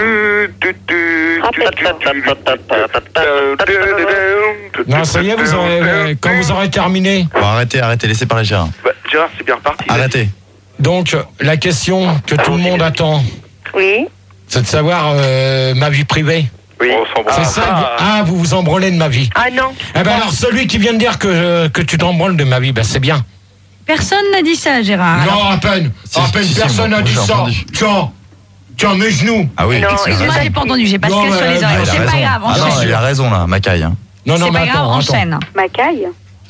Speaker 1: Non, ça y est, quand vous aurez terminé.
Speaker 2: Bon, arrêtez, laissez parler Gérard.
Speaker 4: Bah, Gérard, c'est bien reparti.
Speaker 2: Arrêtez.
Speaker 1: Donc, la question que tout le monde attend,
Speaker 3: Oui.
Speaker 1: c'est de savoir ma vie privée.
Speaker 4: Oui, on s'en
Speaker 1: C'est ça. Vous vous embrouillez de ma vie.
Speaker 3: Ah non.
Speaker 1: Eh ben alors, celui qui vient de dire que tu t'embrouilles de ma vie, ben c'est bien.
Speaker 5: Personne n'a dit ça, Gérard.
Speaker 1: Non, à peine.
Speaker 2: Si,
Speaker 1: À peine
Speaker 2: si,
Speaker 1: personne
Speaker 2: moi,
Speaker 1: n'a dit
Speaker 2: j'ai
Speaker 1: ça.
Speaker 2: entendu.
Speaker 1: Tiens, mes genoux.
Speaker 2: Ah oui.
Speaker 3: Non,
Speaker 5: Excuse-moi, j'ai pas entendu, j'ai pas
Speaker 1: Non,
Speaker 5: ce sur
Speaker 1: mais
Speaker 5: les oreilles.
Speaker 1: il a
Speaker 5: C'est pas
Speaker 1: raison.
Speaker 5: grave,
Speaker 2: Ah non,
Speaker 5: enchaîne.
Speaker 2: il a raison là, Macaille. Hein.
Speaker 1: Non,
Speaker 5: C'est
Speaker 1: mais
Speaker 5: pas grave,
Speaker 1: attends.
Speaker 5: enchaîne.
Speaker 3: Macaille.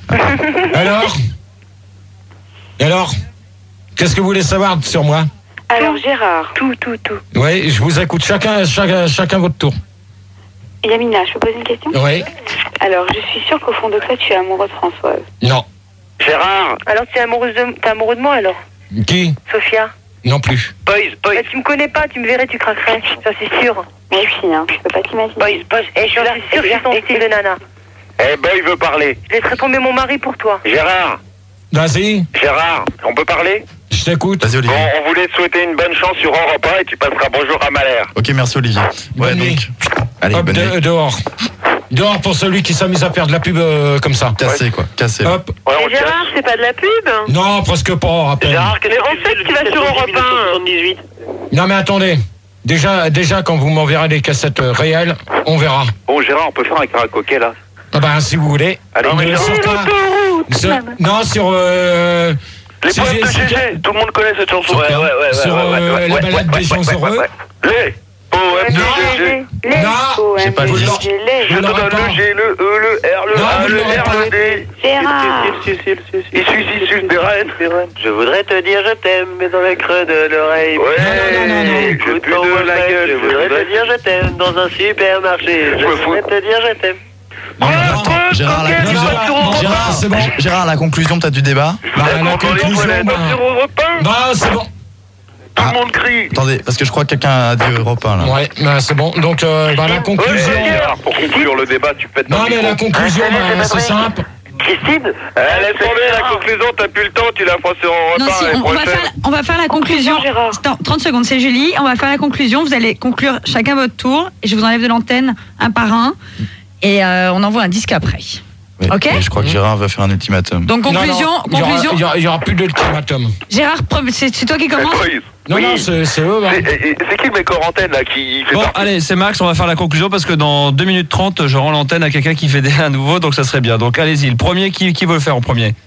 Speaker 1: Alors qu'est-ce que vous voulez savoir sur moi?
Speaker 3: Alors, Gérard. Tout.
Speaker 1: Oui, je vous écoute chacun votre tour.
Speaker 3: Yamina, je peux poser une question?
Speaker 1: Oui.
Speaker 3: Alors, je suis sûre qu'au fond de toi, tu es amoureux de Françoise.
Speaker 1: Non.
Speaker 6: Gérard.
Speaker 3: Alors, t'es amoureux de moi, alors?
Speaker 1: Qui?
Speaker 3: Sophia?
Speaker 1: Non plus.
Speaker 6: Boys.
Speaker 3: Bah, tu me connais pas, tu me verrais, tu craquerais. Ça, c'est sûr. Moi aussi, hein. Je peux pas t'imaginer. Boys. Je suis sûre que c'est ton style de nana.
Speaker 4: Eh, Boy veut parler.
Speaker 3: Je laisserai tomber mon mari pour toi.
Speaker 4: Gérard,
Speaker 1: Vas-y,
Speaker 4: on peut parler?
Speaker 1: je t'écoute.
Speaker 2: Vas-y Olivier.
Speaker 4: Bon, on voulait te souhaiter une bonne chance sur Europe 1 et tu passeras bonjour à Malher.
Speaker 2: Ok, merci Olivier. Ouais,
Speaker 1: Bonne nuit.
Speaker 2: donc. Allez,
Speaker 1: Hop,
Speaker 2: bonne nuit.
Speaker 1: dehors. Dehors pour celui qui s'amuse à faire de la pub comme ça.
Speaker 2: Cassé quoi, cassé.
Speaker 1: Hop.
Speaker 6: Ouais, on
Speaker 3: Et Gérard, c'est pas de la pub?
Speaker 1: Non, presque pas, à peine.
Speaker 6: Gérard,
Speaker 3: Mais en fait, tu vas sur Europe
Speaker 6: 78.
Speaker 1: Non, mais attendez. Déjà, quand vous m'enverrez des cassettes réelles, on verra.
Speaker 4: Bon, Gérard, on peut faire un caracoquet, là?
Speaker 1: Ah ben, si vous voulez.
Speaker 4: Allez,
Speaker 1: Mais
Speaker 4: Gérard.
Speaker 1: sur quoi? Non, sur...
Speaker 6: Les
Speaker 1: si
Speaker 6: poèmes de
Speaker 1: j'ai-
Speaker 6: GG, tout le monde connaît cette chanson.
Speaker 1: Sur la balade des gens heureux.
Speaker 6: Les poèmes de GG.
Speaker 1: Non,
Speaker 2: J'ai pas le disque.
Speaker 6: Je
Speaker 1: Vous
Speaker 6: te
Speaker 1: l'aurez
Speaker 6: donne
Speaker 1: pas.
Speaker 6: le G, le E, le R, le
Speaker 1: Non,
Speaker 6: A,
Speaker 1: vous
Speaker 6: le
Speaker 1: l'aurez
Speaker 6: R,
Speaker 1: pas.
Speaker 6: le D.
Speaker 3: Gérard.
Speaker 6: Issus des rennes. Je voudrais te dire je t'aime, mais dans le creux de l'oreille.
Speaker 1: Non.
Speaker 6: Écoute de la gueule. Je voudrais te dire je t'aime dans un supermarché. Je voudrais te dire je t'aime.
Speaker 2: Non, Gérard, la conclusion.
Speaker 1: Gérard, c'est bon.
Speaker 2: Gérard, la conclusion peut-être du débat.
Speaker 1: Bah, la conclusion,
Speaker 6: Sur Europe 1.
Speaker 1: bah, c'est bon.
Speaker 6: Tout le monde crie.
Speaker 2: Attendez, parce que je crois que quelqu'un a dit Europe 1 là.
Speaker 1: Ouais, bah, c'est bon. Donc, la conclusion...
Speaker 4: Gérard, pour conclure le débat, tu pètes dans
Speaker 1: Non,
Speaker 4: le
Speaker 1: mais
Speaker 4: micro.
Speaker 1: la conclusion, bah, c'est simple.
Speaker 6: Christine.
Speaker 4: Laisse tomber la conclusion, t'as plus le temps, tu la feras sur Europe 1
Speaker 5: Non, si,
Speaker 4: l'année prochaine.
Speaker 5: on va faire la conclusion.
Speaker 3: Gérard.
Speaker 5: Attends, 30 secondes, c'est Julie. On va faire la conclusion. Vous allez conclure chacun votre tour. Et je vous enlève de l'antenne un par un. Et on envoie un disque après.
Speaker 2: Oui,
Speaker 5: Ok.
Speaker 2: mais je crois que Gérard va faire un ultimatum.
Speaker 5: Donc, conclusion.
Speaker 1: Non, non,
Speaker 5: conclusion.
Speaker 1: il y aura plus d'ultimatum.
Speaker 5: Gérard, c'est toi qui commence.
Speaker 1: Non, non, c'est eux. Hein.
Speaker 4: C'est qui le mec hors antenne là qui fait
Speaker 8: Bon,
Speaker 4: partie?
Speaker 8: allez, c'est Max, on va faire la conclusion parce que dans 2 minutes 30, je rends l'antenne à quelqu'un qui fait à nouveau, donc ça serait bien. Donc allez-y, le premier, qui veut le faire en premier?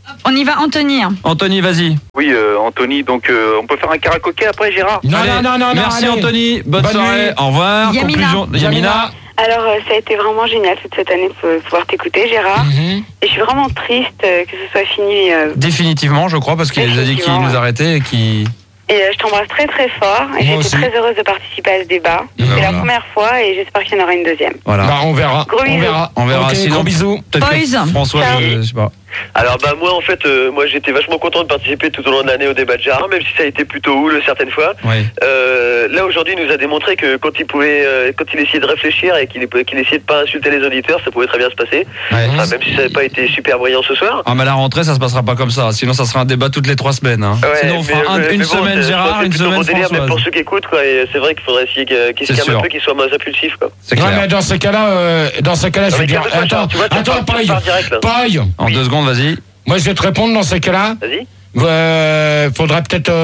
Speaker 5: On y va, Anthony.
Speaker 8: Anthony, vas-y.
Speaker 6: Oui, Anthony, donc on peut faire un karaoké après, Gérard?
Speaker 1: Non,
Speaker 8: Allez,
Speaker 1: non,
Speaker 8: merci
Speaker 1: allez.
Speaker 8: Anthony, bonne soirée,
Speaker 1: nuit.
Speaker 8: au revoir.
Speaker 5: Yamina.
Speaker 8: Conclusion, Yamina.
Speaker 3: Alors, ça a été vraiment génial cette année de pouvoir t'écouter, Gérard.
Speaker 1: Mhm.
Speaker 3: Et je suis vraiment triste que ce soit fini.
Speaker 8: Définitivement, je crois, parce qu'il nous a dit qu'il nous arrêtait et qu'il...
Speaker 3: Et je t'embrasse très très fort. Et
Speaker 1: Moi
Speaker 3: j'étais
Speaker 1: aussi.
Speaker 3: très heureuse de participer à ce débat.
Speaker 1: Ben
Speaker 3: C'est
Speaker 1: voilà.
Speaker 3: la première fois et j'espère qu'il y en aura une deuxième.
Speaker 8: Voilà.
Speaker 1: Bah, on verra.
Speaker 3: Gros bisous.
Speaker 8: On verra.
Speaker 1: Ok,
Speaker 8: Sinon,
Speaker 1: gros bisous.
Speaker 8: peut-être que
Speaker 5: Boys.
Speaker 8: François,
Speaker 3: Ciao.
Speaker 8: je sais pas.
Speaker 6: Alors bah moi en fait, moi j'étais vachement content de participer tout au long de l'année au débat de Gérard, même si ça a été plutôt houle certaines fois.
Speaker 8: Oui.
Speaker 6: Là aujourd'hui il nous a démontré que quand il essayait de réfléchir et qu'il essayait de pas insulter les auditeurs, ça pouvait très bien se passer.
Speaker 8: Ouais.
Speaker 6: Enfin, même si ça n'avait pas été super brillant ce soir.
Speaker 8: Ah mais la rentrée ça se passera pas comme ça, sinon ça sera un débat toutes les 3 semaines. Hein.
Speaker 6: Ouais,
Speaker 8: Sinon on fera
Speaker 6: mais
Speaker 8: une
Speaker 6: bon,
Speaker 8: semaine
Speaker 6: je
Speaker 8: Gérard,
Speaker 6: pense que
Speaker 8: une
Speaker 6: c'est plutôt
Speaker 8: semaine
Speaker 6: bon délire, mais pour
Speaker 8: Françoise.
Speaker 6: ceux qui écoutent, quoi, et c'est vrai qu'il faudrait essayer qu'ils se
Speaker 8: C'est
Speaker 6: calment un
Speaker 8: sûr.
Speaker 6: peu, qu'ils soient moins impulsifs, quoi.
Speaker 8: C'est
Speaker 1: Ouais,
Speaker 8: clair.
Speaker 1: mais dans ces cas-là, je vais dire. Attends, Paille. Paille.
Speaker 8: En 2 secondes, vas-y.
Speaker 1: Moi, je vais te répondre dans ces cas-là.
Speaker 6: Vas-y.
Speaker 1: Faudrait peut-être,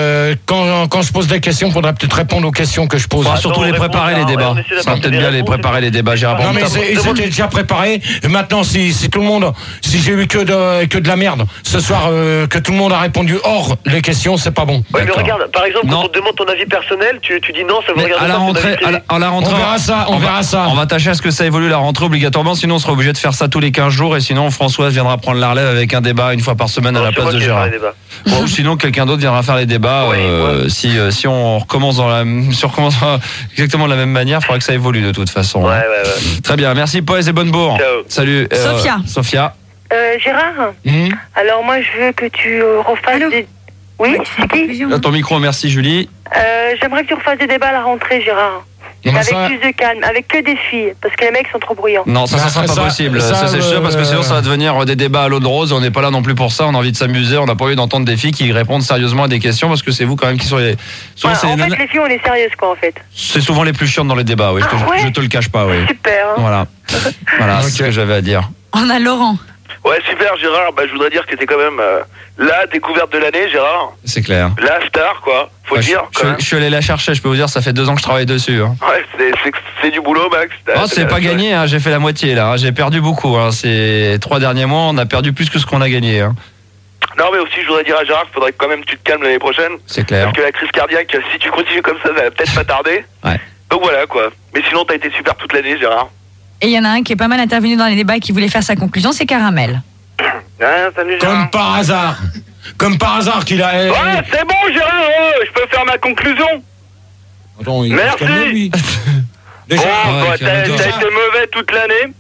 Speaker 1: quand je pose des questions, faudrait peut-être répondre aux questions que je pose.
Speaker 8: Faudra surtout les préparer les débats. Ça sera peut-être bien les préparer les débats, Gérard.
Speaker 1: Non mais ils étaient déjà préparés. Et maintenant, si tout le monde, si j'ai eu que de la merde ce soir, que tout le monde a répondu hors les questions, c'est pas bon.
Speaker 6: Ouais, mais
Speaker 8: D'accord.
Speaker 6: regarde, par exemple,
Speaker 8: Non.
Speaker 6: quand on te demande ton avis personnel, tu dis non, ça vous
Speaker 8: Mais
Speaker 6: regarde
Speaker 8: à la
Speaker 6: pas ton
Speaker 8: rentrée,
Speaker 6: avis privé.
Speaker 8: à la rentrée,
Speaker 1: On verra ça, on verra ça.
Speaker 8: On va tâcher à ce que ça évolue la rentrée obligatoirement, sinon on sera obligé de faire ça tous les 15 jours et sinon Françoise viendra prendre la relève avec un débat une fois par semaine à
Speaker 6: Non,
Speaker 8: la
Speaker 6: c'est
Speaker 8: place
Speaker 6: moi
Speaker 8: de
Speaker 6: qui vais
Speaker 8: Gérard.
Speaker 6: faire les débats.
Speaker 8: Bon, ou sinon quelqu'un d'autre viendra faire les débats.
Speaker 6: Ouais,
Speaker 8: Si on recommence si on recommence exactement de la même manière, il faudra que ça évolue de toute façon.
Speaker 6: Ouais,
Speaker 8: hein.
Speaker 6: ouais.
Speaker 8: Très bien, merci Poez et Bonnebourg.
Speaker 6: Ciao.
Speaker 8: Salut.
Speaker 5: Sophia.
Speaker 8: Sophia.
Speaker 3: Gérard,
Speaker 1: Mhm.
Speaker 3: alors moi je veux que tu refasses des... Oui, c'est qui
Speaker 8: À ton micro, merci Julie.
Speaker 3: J'aimerais que tu refasses des débats à la rentrée, Gérard.
Speaker 1: Non, mais
Speaker 3: Avec
Speaker 1: ça-
Speaker 3: plus de calme, avec que des filles, parce que les mecs sont trop bruyants.
Speaker 8: Non, ça
Speaker 1: Bah,
Speaker 8: sera pas
Speaker 1: ça-
Speaker 8: possible.
Speaker 1: ça,
Speaker 8: Ça, c'est sûr, parce que sinon ça va devenir des débats à l'eau de rose. On n'est pas là non plus pour ça. On a envie de s'amuser. On n'a pas envie d'entendre des filles qui répondent sérieusement à des questions parce que c'est vous quand même qui sont les. Souvent,
Speaker 3: Ouais,
Speaker 8: c'est
Speaker 3: en
Speaker 8: les
Speaker 3: fait,
Speaker 8: nanas-
Speaker 3: les filles, on est sérieuses, quoi, en fait.
Speaker 8: c'est souvent les plus chiantes dans les débats. Oui,
Speaker 3: Ah ouais
Speaker 8: je te le cache pas. Oui.
Speaker 3: Super, hein.
Speaker 8: Voilà. Voilà, c'est
Speaker 1: Ok.
Speaker 8: ce que j'avais à dire.
Speaker 5: On a Laurent.
Speaker 6: Ouais, super, Gérard. Bah, je voudrais dire que t'es quand même la découverte de l'année, Gérard.
Speaker 8: C'est clair.
Speaker 6: La star, quoi. Faut le
Speaker 8: Ouais,
Speaker 6: dire, quand même.
Speaker 8: je suis allé la chercher. Je peux vous dire, ça fait 2 ans que je travaille dessus. Hein.
Speaker 6: Ouais, c'est du boulot, Max.
Speaker 8: Oh, c'est pas gagné. Hein. J'ai fait la moitié là. Hein. J'ai perdu beaucoup. Hein. Ces 3 derniers mois, on a perdu plus que ce qu'on a gagné. Hein.
Speaker 6: Non, mais aussi, je voudrais dire à Gérard qu'il faudrait que quand même tu te calmes l'année prochaine.
Speaker 8: C'est clair.
Speaker 6: Parce que la crise cardiaque, si tu continues comme ça va peut-être pas tarder.
Speaker 8: Ouais.
Speaker 6: Donc voilà, quoi. Mais sinon, t'as été super toute l'année, Gérard.
Speaker 5: Et il y en a un qui est pas mal intervenu dans les débats et qui voulait faire sa conclusion, c'est Caramel.
Speaker 6: Ah, salut, Gérard.
Speaker 1: Comme par hasard. Comme par hasard qu'il a.
Speaker 6: Ouais, c'est bon, Gérard, je peux faire ma conclusion.
Speaker 1: Attends, il
Speaker 6: Merci.
Speaker 1: calme, lui. Déjà.
Speaker 6: Bon,
Speaker 8: ouais,
Speaker 6: bah, t'as
Speaker 8: calme-toi.
Speaker 6: été mauvais toute l'année.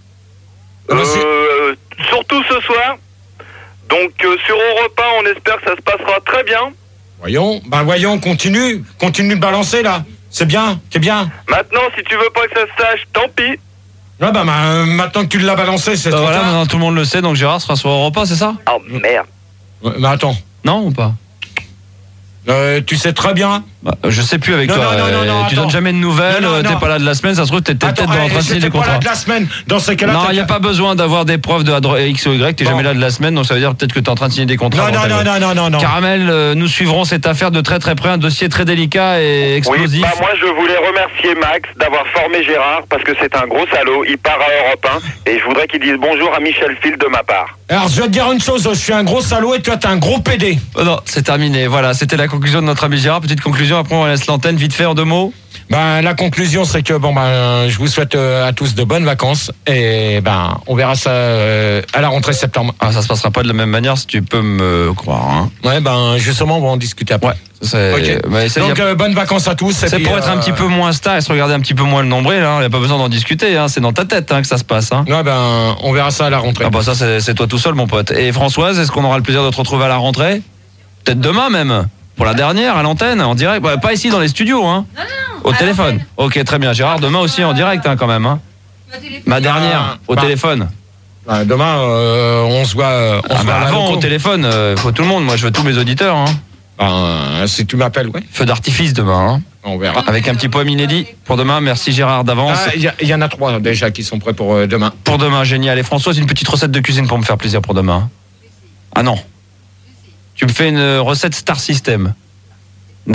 Speaker 6: Surtout ce soir. Donc sur Europe 1, on espère que ça se passera très bien.
Speaker 1: Voyons, continue de balancer là. C'est bien.
Speaker 6: Maintenant, si tu veux pas que ça se sache, tant pis.
Speaker 1: Ouais, maintenant que tu l'as balancé, c'est trop
Speaker 8: Voilà,
Speaker 1: tard.
Speaker 8: maintenant tout le monde le sait. Donc Gérard sera sur Europe 1, c'est ça?
Speaker 6: Oh merde.
Speaker 1: Ouais, mais attends,
Speaker 8: Non ou pas?
Speaker 1: tu sais très bien.
Speaker 8: Bah, je sais plus avec
Speaker 1: Non,
Speaker 8: toi.
Speaker 1: non,
Speaker 8: Tu
Speaker 1: attends.
Speaker 8: donnes jamais de nouvelles.
Speaker 1: Non,
Speaker 8: T'es
Speaker 1: non.
Speaker 8: pas là de la semaine. Ça se trouve t'es peut-être
Speaker 1: Attends,
Speaker 8: en train de signer
Speaker 1: j'étais
Speaker 8: des
Speaker 1: pas là
Speaker 8: contrats.
Speaker 1: de la semaine. Dans ces cas-là,
Speaker 8: Non, il n'y a pas besoin d'avoir des preuves de X ou Y. T'es
Speaker 1: Bon.
Speaker 8: jamais là de la semaine, donc ça veut dire peut-être que t'es en train de signer des contrats.
Speaker 1: Non.
Speaker 8: Caramel, nous suivrons cette affaire de très très près. Un dossier très délicat et explosif.
Speaker 6: Oui, moi je voulais remercier Max d'avoir formé Gérard parce que c'est un gros salaud. Il part à Europe 1 et je voudrais qu'il dise bonjour à Michel Field de ma part.
Speaker 1: Alors, je vais te dire une chose, je suis un gros salaud et toi, t'es un gros PD.
Speaker 8: Oh non, c'est terminé. Voilà, c'était la conclusion de notre ami Gérard. Petite conclusion, après on laisse l'antenne vite fait en 2 mots.
Speaker 1: La conclusion, c'est que je vous souhaite à tous de bonnes vacances et on verra ça à la rentrée septembre.
Speaker 8: Ah, ça se passera pas de la même manière, si tu peux me croire. Hein.
Speaker 1: Ouais, justement, on va en discuter après.
Speaker 8: C'est...
Speaker 1: Ok.
Speaker 8: Mais ça,
Speaker 1: Donc, bonnes vacances à tous. et
Speaker 8: c'est
Speaker 1: puis,
Speaker 8: pour être un petit peu moins star et se regarder un petit peu moins le nombril. Hein. Il n'y a pas besoin d'en discuter. Hein. C'est dans ta tête que ça se passe. Hein.
Speaker 1: Ouais, on verra ça à la rentrée.
Speaker 8: Ah bah ça, c'est toi tout seul, mon pote. Et Françoise, est-ce qu'on aura le plaisir de te retrouver à la rentrée? Peut-être demain même. Pour la dernière, à l'antenne, en direct. Bah, pas ici dans les studios. Hein. Non. Au téléphone. Ok, très bien. Gérard, demain aussi en direct quand même. Hein. Ma dernière, au téléphone.
Speaker 1: Demain, on se voit.
Speaker 8: Avant, au téléphone, faut tout le monde. Moi, je veux tous mes auditeurs. Hein.
Speaker 1: Si tu m'appelles, ouais.
Speaker 8: Feu d'artifice demain. Hein.
Speaker 1: On verra.
Speaker 8: Avec un petit poème inédit pour demain. Merci Gérard d'avance.
Speaker 1: Il y en a 3 déjà qui sont prêts pour demain.
Speaker 8: Pour demain, génial. Et Françoise, une petite recette de cuisine pour me faire plaisir pour demain. Ah non. Tu me fais une recette Star System. D'accord ?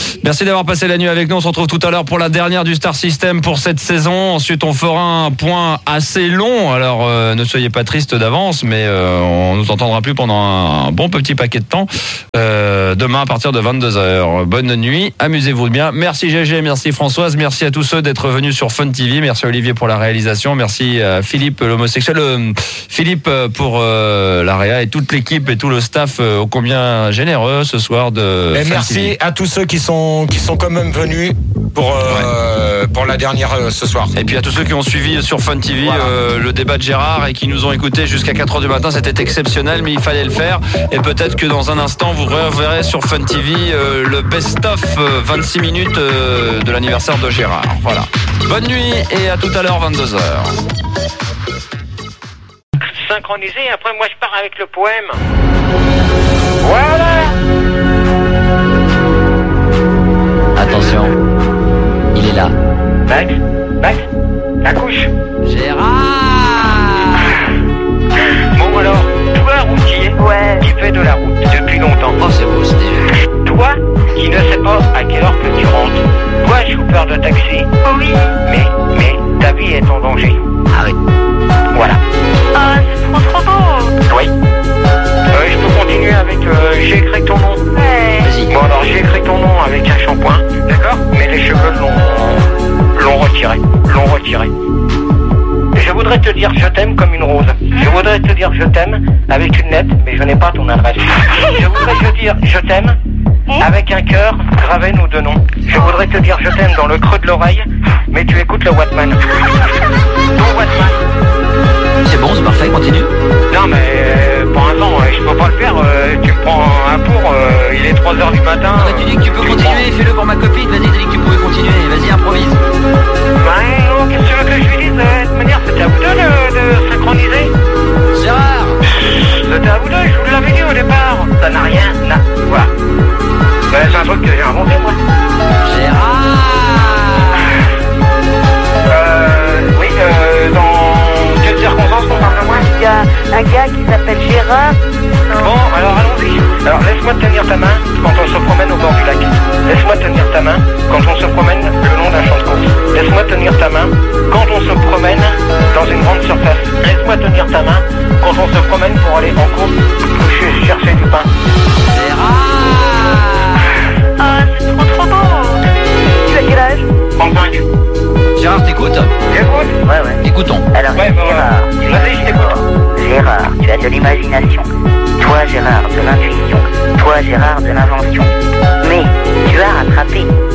Speaker 8: Merci d'avoir passé la nuit avec nous. On se retrouve tout à l'heure pour la dernière du Star System pour cette saison. Ensuite, on fera un point assez long. Alors, ne soyez pas tristes d'avance, mais on nous entendra plus pendant un bon petit paquet de temps. Demain à partir de 22h. Bonne nuit, amusez-vous bien. Merci GG, merci Françoise, merci à tous ceux d'être venus sur Fun TV. Merci Olivier pour la réalisation. Merci à Philippe l'homosexuel, Philippe pour la réa et toute l'équipe et tout le staff ô combien généreux ce soir de
Speaker 1: et
Speaker 8: Fun
Speaker 1: merci
Speaker 8: TV.
Speaker 1: à tous ceux qui sont quand même venus pour la dernière ce soir.
Speaker 8: Et puis à tous ceux qui ont suivi sur Fun TV le débat de Gérard et qui nous ont écoutés jusqu'à 4h du matin, c'était exceptionnel, mais il fallait le faire. Et peut-être que dans un instant vous reverrez sur Fun TV le best-of 26 minutes de l'anniversaire de Gérard. Voilà. Bonne nuit et à tout à l'heure 22h.
Speaker 9: Synchronisé, après moi je pars avec le poème. Voilà.
Speaker 10: Attention, il est là.
Speaker 9: Max, la couche.
Speaker 10: Gérard.
Speaker 9: Bon alors, toi routier, qui fait de la route depuis longtemps.
Speaker 10: Oh c'est beau, c'était joli.
Speaker 9: Toi qui ne sais pas à quelle heure que tu rentres. Toi chauffeur de taxi.
Speaker 3: Oui.
Speaker 9: Mais ta vie est en danger.
Speaker 10: Arrête.
Speaker 9: Voilà.
Speaker 3: Ah, c'est trop beau.
Speaker 9: Oui. Je peux continuer avec... j'ai écrit ton nom.
Speaker 3: Ouais.
Speaker 10: Vas-y.
Speaker 9: Bon alors j'ai écrit ton nom avec un shampoing, d'accord? Mais les cheveux l'ont retiré. Je voudrais te dire je t'aime comme une rose. Je voudrais te dire je t'aime avec une lettre, mais je n'ai pas ton adresse. Je voudrais te dire je t'aime avec un cœur gravé nos deux noms. Je voudrais te dire je t'aime dans le creux de l'oreille, mais tu écoutes le Wattman. Ton Wattman.
Speaker 10: C'est bon, c'est parfait, continue.
Speaker 9: Non mais pour l'instant je peux pas le faire, tu me prends un pour, il est 3h du matin.
Speaker 10: Non, mais tu dis que tu peux continuer, fais-le pour ma copine, vas-y, t'as dit que tu pouvais continuer, vas-y, improvise.
Speaker 9: Ouais, non, qu'est-ce que tu veux que je lui dise? De toute manière, c'était à vous deux de synchroniser.
Speaker 10: Gérard.
Speaker 9: C'était à vous deux, je vous l'avais dit au départ. Ça n'a rien à voir. Ouais, c'est un truc que j'ai inventé moi.
Speaker 10: Gérard.
Speaker 9: Oui, dans quelles circonstances on parle de moi?
Speaker 3: Il y a un gars qui s'appelle Gérard.
Speaker 9: Bon, alors allons-y. Alors laisse-moi te tenir ta main quand on se promène au bord du lac. Laisse-moi tenir ta main quand on se promène le long d'un champ de course. Laisse-moi tenir ta main quand on se promène dans une grande surface. Laisse-moi tenir ta main quand on se promène pour aller en course ou chercher du pain.
Speaker 10: Gérard.
Speaker 3: Ah, c'est trop beau. Tu as quel âge?
Speaker 9: 35.
Speaker 10: Gérard, t'écoutes?
Speaker 9: J'écoute.
Speaker 11: Ouais.
Speaker 10: Écoutons.
Speaker 11: Alors,
Speaker 9: Ouais,
Speaker 11: Gérard,
Speaker 9: vas-y, je t'écoute.
Speaker 11: Gérard, tu as de l'imagination. Toi, Gérard, de l'intuition. Toi, Gérard, de l'invention. Mais tu as rattrapé